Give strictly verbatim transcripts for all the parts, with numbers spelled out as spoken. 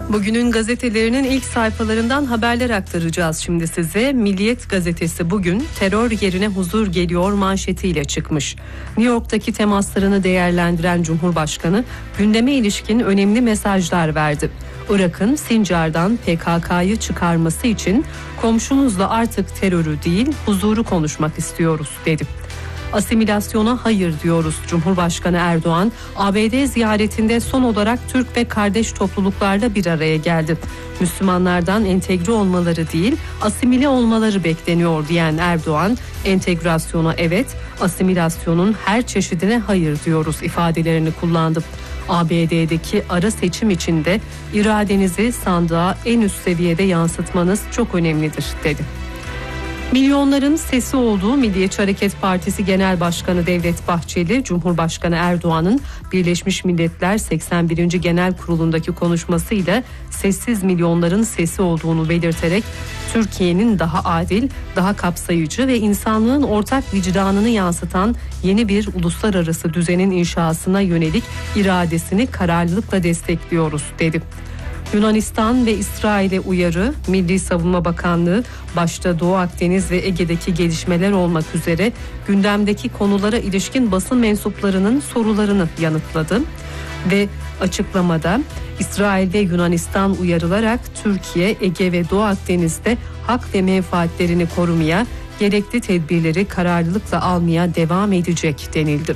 Bugünün gazetelerinin ilk sayfalarından haberler aktaracağız şimdi size. Milliyet gazetesi bugün terör yerine huzur geliyor manşetiyle çıkmış. New York'taki temaslarını değerlendiren Cumhurbaşkanı gündeme ilişkin önemli mesajlar verdi. Irak'ın Sincar'dan P K K'yı çıkarması için komşumuzla artık terörü değil huzuru konuşmak istiyoruz dedi. Asimilasyona hayır diyoruz. Cumhurbaşkanı Erdoğan A B D ziyaretinde son olarak Türk ve kardeş topluluklarla bir araya geldi. Müslümanlardan entegre olmaları değil, asimile olmaları bekleniyor diyen Erdoğan, entegrasyona evet, asimilasyonun her çeşidine hayır diyoruz ifadelerini kullandı. A B D'deki ara seçim içinde iradenizi sandığa en üst seviyede yansıtmanız çok önemlidir dedi. Milyonların sesi olduğu Milliyetçi Hareket Partisi Genel Başkanı Devlet Bahçeli, Cumhurbaşkanı Erdoğan'ın Birleşmiş Milletler seksen birinci Genel Kurulu'ndaki konuşmasıyla sessiz milyonların sesi olduğunu belirterek Türkiye'nin daha adil, daha kapsayıcı ve insanlığın ortak vicdanını yansıtan yeni bir uluslararası düzenin inşasına yönelik iradesini kararlılıkla destekliyoruz dedi. Yunanistan ve İsrail'e uyarı, Milli Savunma Bakanlığı başta Doğu Akdeniz ve Ege'deki gelişmeler olmak üzere gündemdeki konulara ilişkin basın mensuplarının sorularını yanıtladı ve açıklamada İsrail ve Yunanistan uyarılarak Türkiye, Ege ve Doğu Akdeniz'de hak ve menfaatlerini korumaya, gerekli tedbirleri kararlılıkla almaya devam edecek denildi.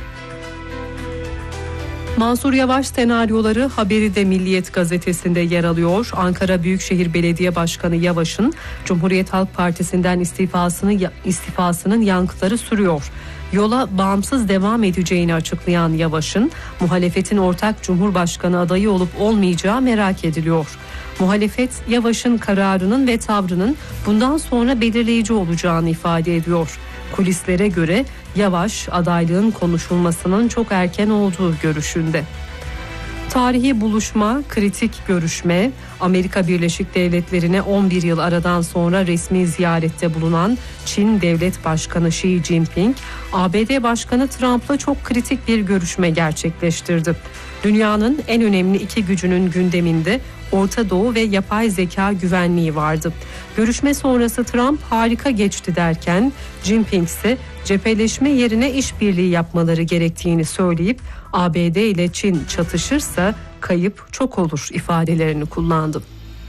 Mansur Yavaş senaryoları haberi de Milliyet gazetesinde yer alıyor. Ankara Büyükşehir Belediye Başkanı Yavaş'ın Cumhuriyet Halk Partisi'nden istifasını istifasının yankıları sürüyor. Yola bağımsız devam edeceğini açıklayan Yavaş'ın muhalefetin ortak Cumhurbaşkanı adayı olup olmayacağı merak ediliyor. Muhalefet Yavaş'ın kararının ve tavrının bundan sonra belirleyici olacağını ifade ediyor. Kulislere göre Yavaş adaylığın konuşulmasının çok erken olduğu görüşünde. Tarihi buluşma, kritik görüşme, Amerika Birleşik Devletleri'ne on bir yıl aradan sonra resmi ziyarette bulunan Çin Devlet Başkanı Xi Jinping, A B D Başkanı Trump'la çok kritik bir görüşme gerçekleştirdi. Dünyanın en önemli iki gücünün gündeminde Orta Doğu ve yapay zeka güvenliği vardı. Görüşme sonrası Trump harika geçti derken Jinping ise cepheleşme yerine işbirliği yapmaları gerektiğini söyleyip A B D ile Çin çatışırsa kayıp çok olur ifadelerini kullandı.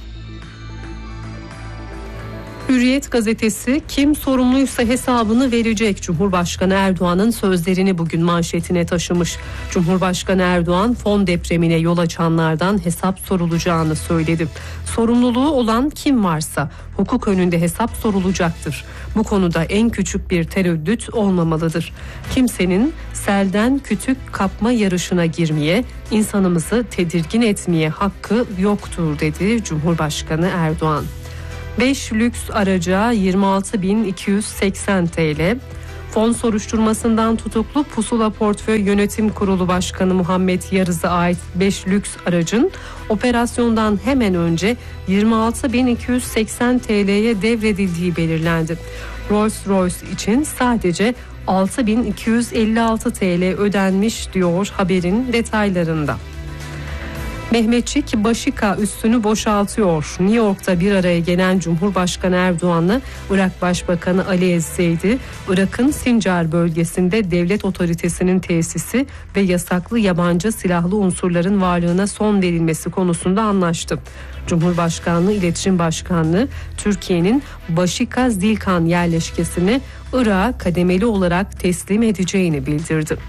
Hürriyet gazetesi kim sorumluysa hesabını verecek Cumhurbaşkanı Erdoğan'ın sözlerini bugün manşetine taşımış. Cumhurbaşkanı Erdoğan fon depremine yol açanlardan hesap sorulacağını söyledi. Sorumluluğu olan kim varsa hukuk önünde hesap sorulacaktır. Bu konuda en küçük bir tereddüt olmamalıdır. Kimsenin selden kütük kapma yarışına girmeye, insanımızı tedirgin etmeye hakkı yoktur dedi Cumhurbaşkanı Erdoğan. beş lüks araca yirmi altı bin iki yüz seksen TL. Fon soruşturmasından tutuklu Pusula Portföy Yönetim Kurulu Başkanı Muhammed Yarız'a ait beş lüks aracın operasyondan hemen önce yirmi altı bin iki yüz seksen TL'ye devredildiği belirlendi. Rolls-Royce için sadece altı bin iki yüz elli altı TL ödenmiş diyor haberin detaylarında. Mehmetçik Başika üssünü boşaltıyor. New York'ta bir araya gelen Cumhurbaşkanı Erdoğan'la Irak Başbakanı Ali Ezzeydi, Irak'ın Sincar bölgesinde devlet otoritesinin tesisi ve yasaklı yabancı silahlı unsurların varlığına son verilmesi konusunda anlaştı. Cumhurbaşkanlığı İletişim Başkanlığı Türkiye'nin Başika Zilkan yerleşkesini Irak'a kademeli olarak teslim edeceğini bildirdi.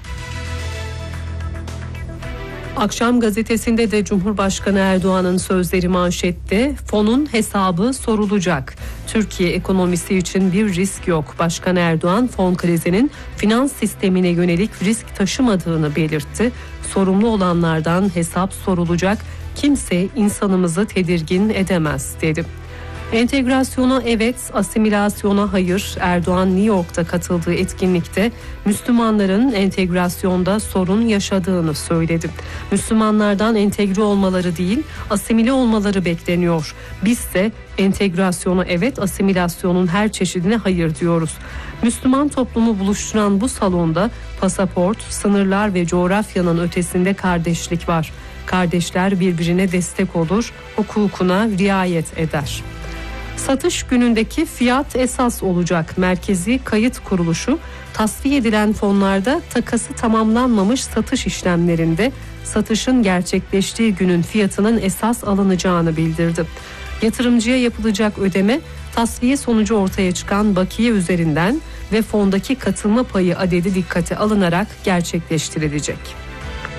Akşam gazetesinde de Cumhurbaşkanı Erdoğan'ın sözleri manşette, fonun hesabı sorulacak. Türkiye ekonomisi için bir risk yok. Başkan Erdoğan fon krizinin finans sistemine yönelik risk taşımadığını belirtti. Sorumlu olanlardan hesap sorulacak. Kimse insanımızı tedirgin edemez dedi. Entegrasyona evet, asimilasyona hayır. Erdoğan New York'ta katıldığı etkinlikte Müslümanların entegrasyonda sorun yaşadığını söyledi. Müslümanlardan entegre olmaları değil, asimile olmaları bekleniyor. Bizse entegrasyona evet, asimilasyonun her çeşidine hayır diyoruz. Müslüman toplumu buluşturan bu salonda pasaport, sınırlar ve coğrafyanın ötesinde kardeşlik var. Kardeşler birbirine destek olur, hukukuna riayet eder. Satış günündeki fiyat esas olacak. Merkezi Kayıt Kuruluşu tasfiye edilen fonlarda takası tamamlanmamış satış işlemlerinde satışın gerçekleştiği günün fiyatının esas alınacağını bildirdi. Yatırımcıya yapılacak ödeme tasfiye sonucu ortaya çıkan bakiye üzerinden ve fondaki katılma payı adedi dikkate alınarak gerçekleştirilecek.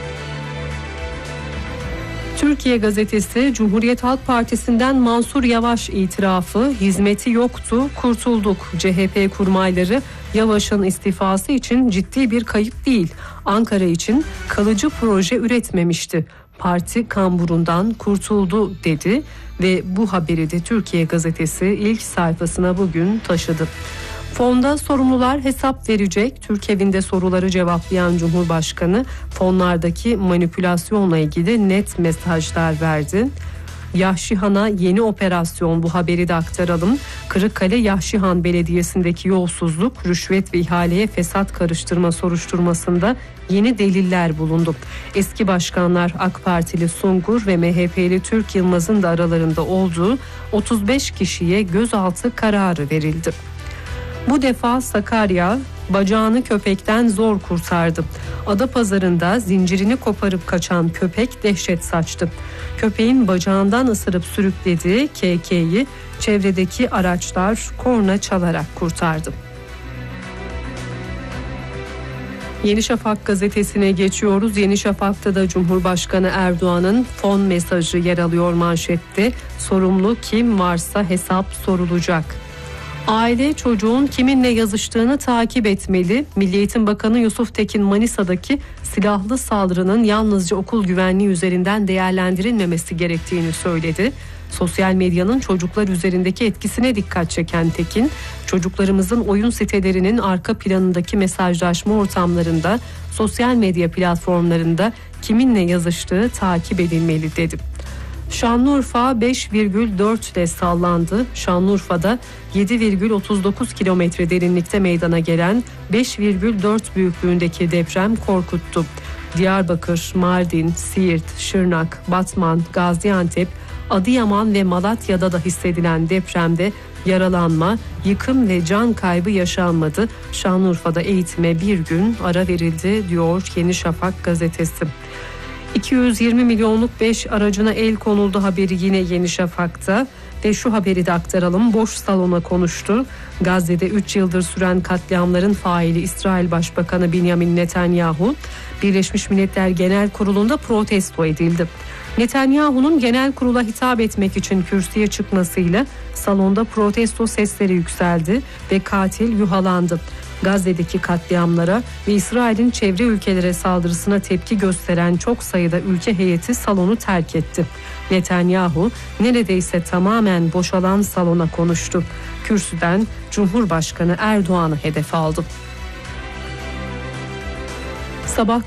Türkiye Gazetesi, Cumhuriyet Halk Partisi'nden Mansur Yavaş itirafı, hizmeti yoktu, kurtulduk. C H P kurmayları Yavaş'ın istifası için ciddi bir kayıp değil, Ankara için kalıcı proje üretmemişti. Parti kamburundan kurtuldu dedi ve bu haberi de Türkiye Gazetesi ilk sayfasına bugün taşıdı. Fonda sorumlular hesap verecek. Türkevinde soruları cevaplayan Cumhurbaşkanı fonlardaki manipülasyonla ilgili net mesajlar verdi. Yahşihan'a yeni operasyon, bu haberi de aktaralım. Kırıkkale Yahşihan Belediyesi'ndeki yolsuzluk, rüşvet ve ihaleye fesat karıştırma soruşturmasında yeni deliller bulundu. Eski başkanlar AK Partili Sungur ve M H P'li Türk Yılmaz'ın da aralarında olduğu otuz beş kişiye gözaltı kararı verildi. Bu defa Sakarya bacağını köpekten zor kurtardı. Adapazarı'nda zincirini koparıp kaçan köpek dehşet saçtı. Köpeğin bacağından ısırıp sürüklediği K K'yi çevredeki araçlar korna çalarak kurtardı. Yeni Şafak gazetesine geçiyoruz. Yeni Şafak'ta da Cumhurbaşkanı Erdoğan'ın fon mesajı yer alıyor manşette. Sorumlu kim varsa hesap sorulacak. Aile çocuğun kiminle yazıştığını takip etmeli. Milli Eğitim Bakanı Yusuf Tekin Manisa'daki silahlı saldırının yalnızca okul güvenliği üzerinden değerlendirilmemesi gerektiğini söyledi. Sosyal medyanın çocuklar üzerindeki etkisine dikkat çeken Tekin, çocuklarımızın oyun sitelerinin arka planındaki mesajlaşma ortamlarında, sosyal medya platformlarında kiminle yazıştığı takip edilmeli dedi. Şanlıurfa beş virgül dört ile sallandı. Şanlıurfa'da yedi virgül otuz dokuz kilometre derinlikte meydana gelen beş virgül dört büyüklüğündeki deprem korkuttu. Diyarbakır, Mardin, Siirt, Şırnak, Batman, Gaziantep, Adıyaman ve Malatya'da da hissedilen depremde yaralanma, yıkım ve can kaybı yaşanmadı. Şanlıurfa'da eğitime bir gün ara verildi diyor Yeni Şafak gazetesi. iki yüz yirmi milyonluk beş aracına el konuldu haberi yine Yeni Şafak'ta ve şu haberi de aktaralım. Boş salona konuştu. Gazze'de üç yıldır süren katliamların faili İsrail Başbakanı Benjamin Netanyahu Birleşmiş Milletler Genel Kurulu'nda protesto edildi. Netanyahu'nun genel kurula hitap etmek için kürsüye çıkmasıyla salonda protesto sesleri yükseldi ve katil yuhalandı. Gazze'deki katliamlara ve İsrail'in çevre ülkelere saldırısına tepki gösteren çok sayıda ülke heyeti salonu terk etti. Netanyahu neredeyse tamamen boşalan salona konuştu. Kürsüden Cumhurbaşkanı Erdoğan'ı hedef aldı. Sabah